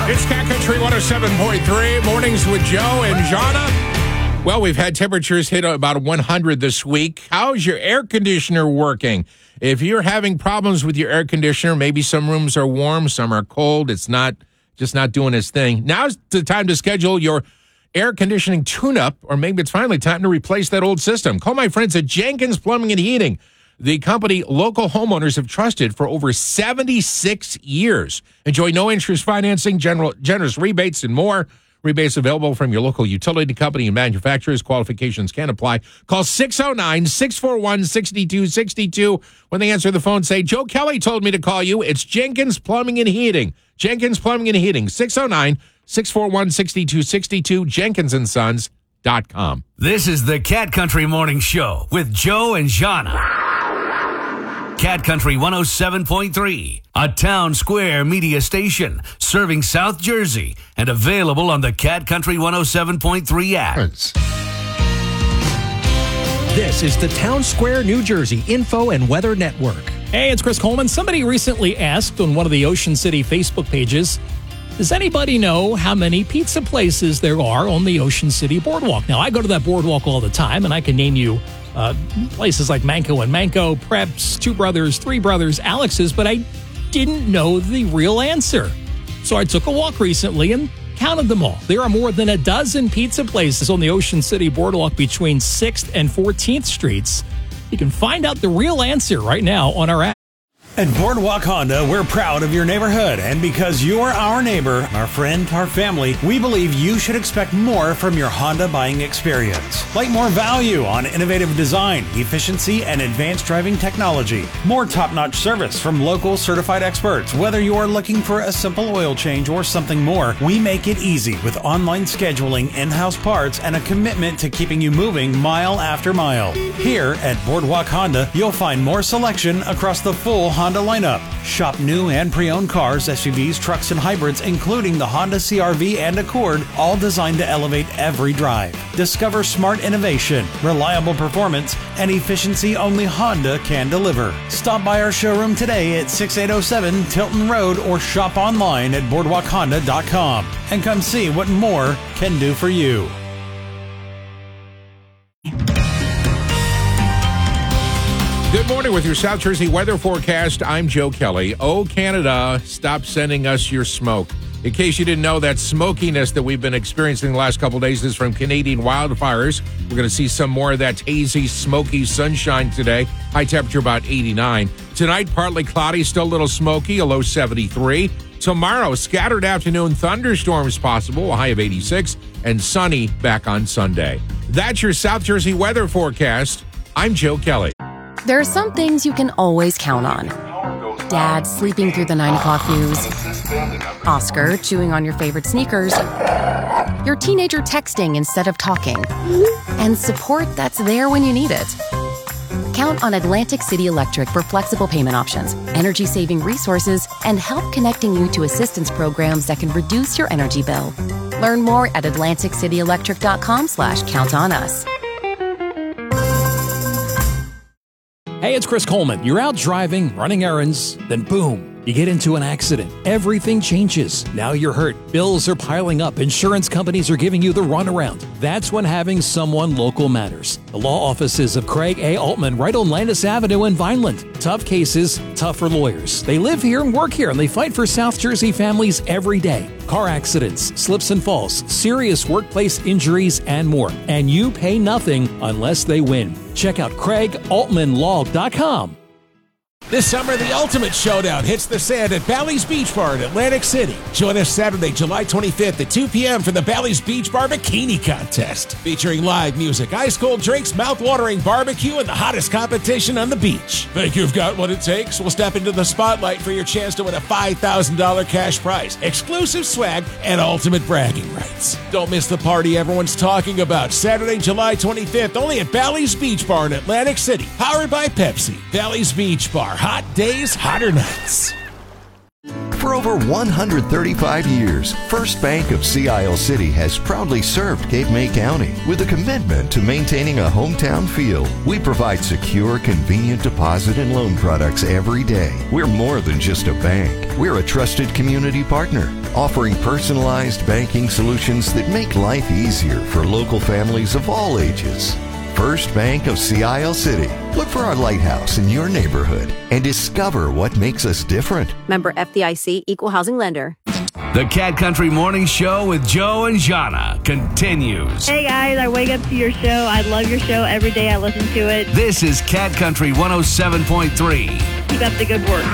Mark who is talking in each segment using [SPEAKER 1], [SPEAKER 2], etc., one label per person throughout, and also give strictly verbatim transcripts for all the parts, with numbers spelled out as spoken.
[SPEAKER 1] It's Cat Country one oh seven point three, Mornings with Joe and Jana. Well, we've had temperatures hit about one hundred this week. How's your air conditioner working? If you're having problems with your air conditioner, maybe some rooms are warm, some are cold, it's not just not doing its thing. Now's the time to schedule your air conditioning tune-up, or maybe it's finally time to replace that old system. Call my friends at Jenkins Plumbing and Heating, the company local homeowners have trusted for over seventy-six years. Enjoy no-interest financing, general, generous rebates, and more. Rebates available from your local utility company and manufacturers. Qualifications can apply. Call six oh nine, six four one, six two six two. When they answer the phone, say, Joe Kelly told me to call you. It's Jenkins Plumbing and Heating. Jenkins Plumbing and Heating, six oh nine, six four one, six two six two, jenkins and sons dot com.
[SPEAKER 2] This is the Cat Country Morning Show with Joe and Jana. Cat Country one oh seven point three, a Town Square media station serving South Jersey and available on the Cat Country one oh seven point three app.
[SPEAKER 3] This is the Town Square, New Jersey Info and Weather Network.
[SPEAKER 4] Hey, it's Chris Coleman. Somebody recently asked on one of the Ocean City Facebook pages, does anybody know how many pizza places there are on the Ocean City Boardwalk? Now, I go to that boardwalk all the time, and I can name you Uh, places like Manco and Manco, Preps, Two Brothers, Three Brothers, Alex's, but I didn't know the real answer. So I took a walk recently and counted them all. There are more than a dozen pizza places on the Ocean City Boardwalk between sixth and fourteenth Streets. You can find out the real answer right now on our app.
[SPEAKER 5] At Boardwalk Honda, we're proud of your neighborhood, and because you're our neighbor, our friend, our family, we believe you should expect more from your Honda buying experience. Like more value on innovative design, efficiency, and advanced driving technology. More top-notch service from local certified experts. Whether you are looking for a simple oil change or something more, we make it easy with online scheduling, in-house parts, and a commitment to keeping you moving mile after mile. Here at Boardwalk Honda, you'll find more selection across the full Honda Honda lineup. Shop new and pre-owned cars, S U Vs, trucks, and hybrids, including the Honda C R V and Accord, all designed to elevate every drive. Discover smart innovation, reliable performance, and efficiency only Honda can deliver. Stop by our showroom today at sixty-eight oh seven Tilton Road or shop online at boardwalk honda dot com and come see what more can do for you.
[SPEAKER 1] Good morning with your South Jersey weather forecast. I'm Joe Kelly. Oh, Canada, stop sending us your smoke. In case you didn't know, that smokiness that we've been experiencing the last couple of days is from Canadian wildfires. We're going to see some more of that hazy, smoky sunshine today. High temperature about eighty-nine. Tonight, partly cloudy, still a little smoky, a low seventy-three. Tomorrow, scattered afternoon thunderstorms possible, a high of eighty-six, and sunny back on Sunday. That's your South Jersey weather forecast. I'm Joe Kelly.
[SPEAKER 6] There are some things you can always count on. Dad sleeping through the nine o'clock news. Oscar chewing on your favorite sneakers. Your teenager texting instead of talking. And support that's there when you need it. Count on Atlantic City Electric for flexible payment options, energy-saving resources, and help connecting you to assistance programs that can reduce your energy bill. Learn more at atlantic city electric dot com slash count on us.
[SPEAKER 4] Hey, it's Chris Coleman. You're out driving, running errands, then boom, you get into an accident. Everything changes. Now you're hurt. Bills are piling up. Insurance companies are giving you the runaround. That's when having someone local matters. The law offices of Craig A. Altman right on Landis Avenue in Vineland. Tough cases, tougher lawyers. They live here and work here, and they fight for South Jersey families every day. Car accidents, slips and falls, serious workplace injuries, and more. And you pay nothing unless they win. Check out craig altman law dot com.
[SPEAKER 7] This summer, the ultimate showdown hits the sand at Bally's Beach Bar in Atlantic City. Join us Saturday, July twenty-fifth at two p.m. for the Bally's Beach Bar Bikini Contest. Featuring live music, ice-cold drinks, mouth-watering barbecue, and the hottest competition on the beach. Think you've got what it takes? We'll step into the spotlight for your chance to win a five thousand dollars cash prize, exclusive swag, and ultimate bragging rights. Don't miss the party everyone's talking about. Saturday, July twenty-fifth, only at Bally's Beach Bar in Atlantic City. Powered by Pepsi. Bally's Beach Bar. Hot days, hotter nights.
[SPEAKER 8] For over one hundred thirty-five years, First Bank of Sea Isle City has proudly served Cape May County with a commitment to maintaining a hometown feel. We provide secure, convenient deposit and loan products every day. We're more than just a bank. We're a trusted community partner. offering personalized banking solutions that make life easier for local families of all ages. First Bank of Sea Isle City. Look for our lighthouse in your neighborhood and discover what makes us different.
[SPEAKER 9] Member F D I C, Equal Housing Lender.
[SPEAKER 2] The Cat Country Morning Show with Joe and Jana continues.
[SPEAKER 10] Hey guys, I wake up to your show. I love your show. Every day I listen to it.
[SPEAKER 2] This is Cat Country one oh seven point three.
[SPEAKER 10] Keep up the good work.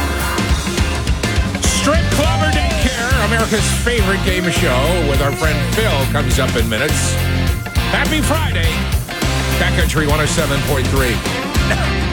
[SPEAKER 1] Strip Club or Daycare, America's favorite game show with our friend Phil, comes up in minutes. Happy Friday. Cat Country one oh seven point three.